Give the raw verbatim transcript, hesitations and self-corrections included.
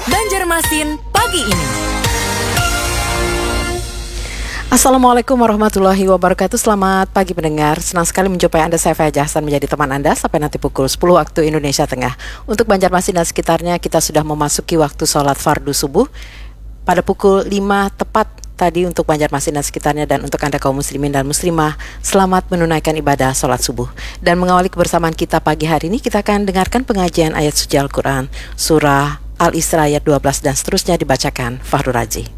Banjarmasin pagi ini. Assalamualaikum warahmatullahi wabarakatuh. Selamat pagi pendengar. Senang sekali menjumpai Anda, saya Faya Jahsan, menjadi teman Anda sampai nanti pukul sepuluh waktu Indonesia Tengah. Untuk Banjarmasin dan sekitarnya, kita sudah memasuki waktu sholat fardu subuh pada pukul lima tepat tadi untuk Banjarmasin dan sekitarnya. Dan untuk Anda kaum muslimin dan muslimah, selamat menunaikan ibadah sholat subuh. Dan mengawali kebersamaan kita pagi hari ini, kita akan dengarkan pengajian ayat suci Al-Quran surah Al-Isra ayat dua belas dan seterusnya dibacakan Fahru Raji.